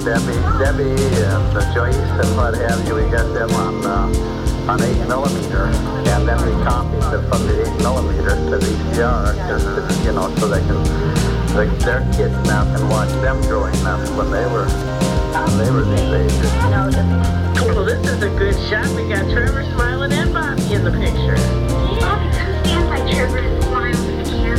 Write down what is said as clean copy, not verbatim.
Debbie and Joyce and what have you, we got them on 8mm, and then we copied from the 8mm to VCR, just, you know, so they can, their kids now can watch them growing up when they were these ages. Well, this is a good shot. We got Trevor smiling.